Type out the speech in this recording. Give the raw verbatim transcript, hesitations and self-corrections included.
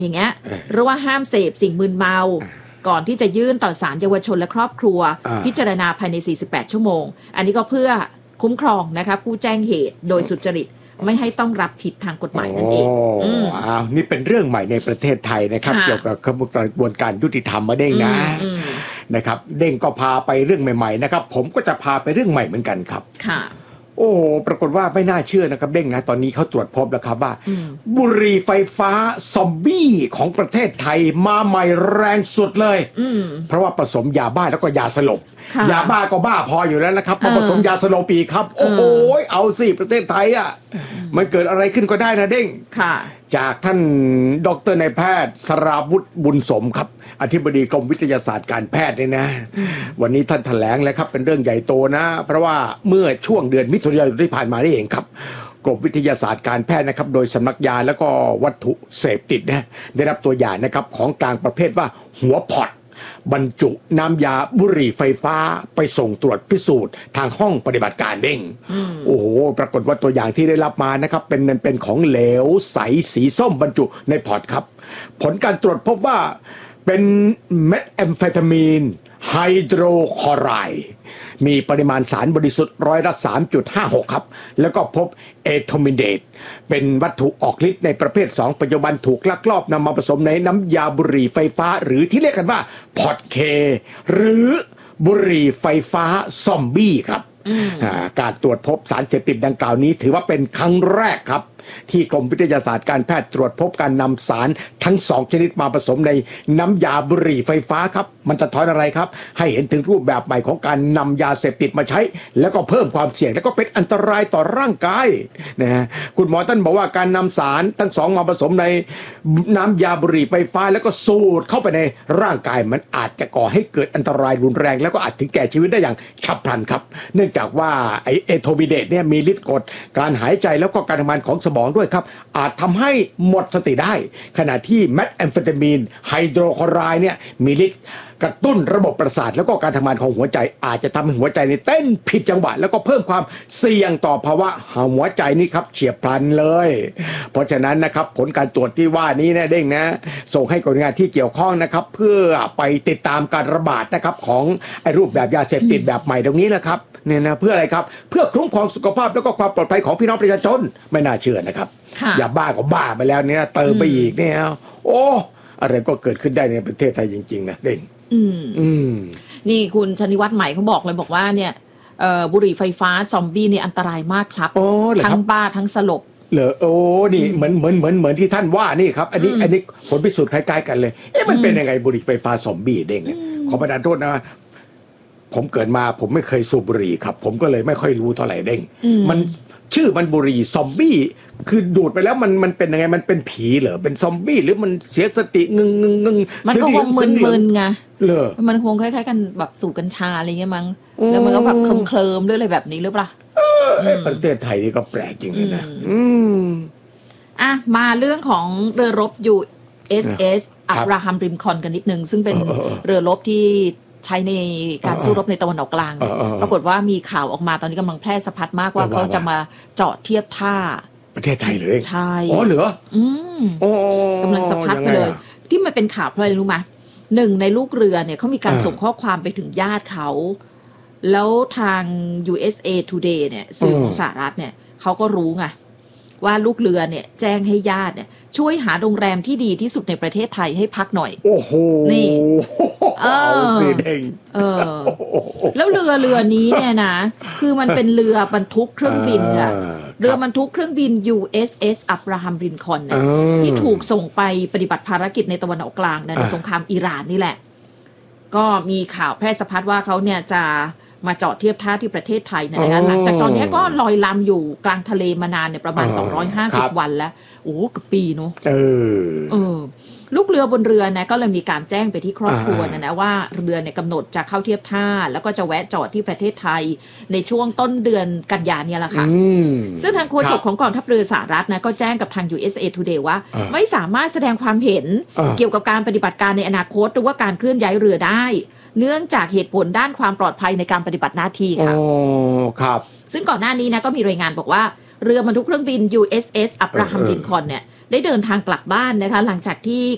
อย่างเงี้ยหรือว่าห้ามเสพสิ่งมึนเมาก่อนที่จะยื่นต่อศาลเยาวชนและครอบครัวพิจารณาภายในสี่สิบแปดชั่วโมงอันนี้ก็เพื่อคุ้มครองนะคะผู้แจ้งเหตุโดยสุจริตไม่ให้ต้องรับผิดทางกฎหมายนั่นเองอืมอ้าวนี่เป็นเรื่องใหม่ในประเทศไทยนะครับเกี่ยวกับกระบวนการยุติธรรมมาเด้งนะนะครับเด้งก็พาไปเรื่องใหม่ๆนะครับผมก็จะพาไปเรื่องใหม่เหมือนกันครับค่ะโอ้ปรากฏว่าไม่น่าเชื่อนะครับเด้งนะตอนนี้เขาตรวจพบแล้วครับว่าบุหรี่ไฟฟ้าซอมบี้ของประเทศไทยมาใหม่แรงสุดเลยเพราะว่าผสมยาบ้าแล้วก็ยาสลบยาบ้าก็บ้าพออยู่แล้วนะครับมาผสมยาสลบอีกครับโอ้โหเอาสิประเทศไทยอ่ะมันเกิดอะไรขึ้นก็ได้นะเด้งจากท่านดรนายแพทย์สราวุฒิบุญสมครับอธิบดีกรมวิทยาศาสตร์การแพทย์เนี่ยนะวันนี้ท่านแถลงแล้วครับเป็นเรื่องใหญ่โตนะเพราะว่าเมื่อช่วงเดือนมิถุนายนที่ผ่านมานี่เองครับกรมวิทยาศาสตร์การแพทย์นะครับโดยสำนักยาแล้วก็วัตถุเสพติดนะได้รับตัวอย่างนะครับของกลางประเภทว่าหัวพอตบรรจุน้ำยาบุหรี่ไฟฟ้าไปส่งตรวจพิสูจน์ทางห้องปฏิบัติการเด้งโอ้โหปรากฏว่าตัวอย่างที่ได้รับมานะครับเป็นเป็นของเหลวใสสีส้มบรรจุในพอร์ตครับผลการตรวจพบว่าเป็นเมทแอมเฟตามีนไฮโดรคลอไรด์มีปริมาณสารบริสุทธิ์ร้อยละ สามจุดห้าหก ครับแล้วก็พบเอโทมินเดตเป็นวัตถุออกฤทธิ์ในประเภทสองปัจจุบันถูกลักลอบนำมาผสมในน้ำยาบุหรี่ไฟฟ้าหรือที่เรียกกันว่าพอดเคหรือบุหรี่ไฟฟ้าซอมบี้ครับการตรวจพบสารเสพติดดังกล่าวนี้ถือว่าเป็นครั้งแรกครับที่กรมวิทยาศาสตร์การแพทย์ตรวจพบการนำสารทั้งสองชนิดมาผสมในน้ำยาบุหรี่ไฟฟ้าครับมันจะท้อนอะไรครับให้เห็นถึงรูปแบบใหม่ของการนำยาเสพติดมาใช้แล้วก็เพิ่มความเสี่ยงแล้วก็เป็นอันตรายต่อร่างกายนะฮะคุณหมอท่านบอกว่าการนำสารทั้งสองมาผสมในน้ำยาบุหรี่ไฟฟ้าแล้วก็สูดเข้าไปในร่างกายมันอาจจะก่อให้เกิดอันตรายรุนแรงแล้วก็อาจถึงแก่ชีวิตได้อย่างฉับพลันครับเนื่องจากว่าไอเอโทมิเดตเนี่ยมีฤทธิ์กดการหายใจแล้วก็การทำงานของสมองด้วยครับอาจทำให้หมดสติได้ขณะที่เมทแอมเฟตามีนไฮโดรคลอไรด์เนี่ยมีฤทธิ์กระตุ้นระบบประสาทแล้วก็การทำงานของหัวใจอาจจะทำให้หัวใจในเต้นผิดจังหวะแล้วก็เพิ่มความเสี่ยงต่อภาวะหัวใจนี่ครับเฉียบพลันเลยเพราะฉะนั้นนะครับผลการตรวจที่ว่านี้นะเด้งนะส่งให้หน่วยงานที่เกี่ยวข้องนะครับเพื่อไปติดตามการระบาดนะครับของไอ้รูปแบบยาเสพติดแบบใหม่ตรงนี้นะครับเนี่ยนะเพื่ออะไรครับเพื่อคุ้มครองสุขภาพแล้วก็ความปลอดภัยของพี่น้องประชาชนไม่น่าเชื่อนะครับอย่าบ้าก็บ้าไปแล้วเนี่ยเติมไปอีกเนี่ยโอ้อะไรก็เกิดขึ้นได้ในประเทศไทยจริงๆนะเด้งอืมอืมนี่คุณชนิวัฒน์ใหม่เขาบอกเลยบอกว่าเนี่ยเอ่อบุหรี่ไฟฟ้าซอมบี้นี่อันตรายมากครับทั้งบ้าทั้งสลบเหรอโอ้นี่เหมือนเหมือนเหมือนเหมือนที่ท่านว่านี่ครับอันนี้อันนี้ผลพิสูจน์คล้ายๆกันเลยเอ๊ะมันเป็นยังไงบุหรี่ไฟฟ้าซอมบี้เด้งเนี่ยขอประทานโทษนะผมเกิดมาผมไม่เคยสูบบุหรี่ครับผมก็เลยไม่ค่อยรู้เท่าไหร่เด้งมันชื่อมันบุหรี่ซอมบี้คือดูดไปแล้วมันมันเป็นยังไงมันเป็นผีเหรอเป็นซอมบี้หรือมันเสียสติงึงงึงงึงมันก็คงมึนๆไงเหรอมันคงคล้ายๆกันแบบสูบกัญชาอะไรเงี้ยมั้งแล้วมันก็แบบเคลิ้มๆหรืออะไรแบบนี้หรือเปล่าเออประเทศไทยนี่ก็แปลกจริงเลยนะอืมอ่ะมาเรื่องของเรือรบ ยู เอส เอส อับราฮัมลินคอล์นกันนิดนึงซึ่งเป็นเรือรบที่ใช้ในการสู้รบในตะวันออกกลางปรากฏว่ามีข่าวออกมาตอนนี้กำลังแพร่สะพัดมากว่าเขาจะมาเจาะเทียบท่าประเทศไทยเลยใช่อ๋อเหรออืมกำลังสะพัดไปเลยที่มันเป็นข่าวเพราะอะไรรู้ไหมหนึ่งในลูกเรือเนี่ยเขามีการส่งข้อความไปถึงญาติเขาแล้วทาง ยู เอส เอ Today เนี่ยสื่อของสหรัฐเนี่ยเขาก็รู้ไงว่าลูกเรือเนี่ยแจ้งให้ญาติเนี่ยช่วยหาโรงแรมที่ดีที่สุดในประเทศไทยให้พักหน่อยโอ้โหนี่เออสีแดงเออแล้วเรือเรือนี้เนี่ยนะคือมันเป็นเรือบรรทุกเครื่องบินอะเรือบรรทุกเครื่องบิน ยู เอส เอส อับราฮัมลินคอล์นเนี่ยที่ถูกส่งไปปฏิบัติภารกิจในตะวันออกกลางในสงครามอิหร่านนี่แหละก็มีข่าวแพร่สะพัดว่าเขาเนี่ยจะมาจอดเทียบท่าที่ประเทศไทยนะคะหลังจากตอนนี้ก็ลอยลำอยู่กลางทะเลมานานเนี่ยประมาณสองร้อยห้าสิบวันแล้วโอ้เกือบปีเนาะเออเออลูกเรือบนเรือนะก็เลยมีการแจ้งไปที่ครอบครัวนะนะว่าเรือเนี่ยกำหนดจะเข้าเทียบท่าแล้วก็จะแวะจอดที่ประเทศไทยในช่วงต้นเดือนกันยายนเนี่ยแหละค่ะซึ่งทางโฆษกของกองทัพเรือสหรัฐนะก็แจ้งกับทาง ยู เอส เอ Today ว่าไม่สามารถแสดงความเห็นเกี่ยวกับการปฏิบัติการในอนาคตหรือว่าการเคลื่อนย้ายเรือได้เนื่องจากเหตุผลด้านความปลอดภัยในการปฏิบัติหน้าที่ค่ะอ๋อครับซึ่งก่อนหน้านี้นะก็มีรายงานบอกว่าเรือบรรทุกเครื่องบิน ยู เอส เอส อับราฮัมลินคอล์นเนี่ยได้เดินทางกลับบ้านนะคะหลังจากที่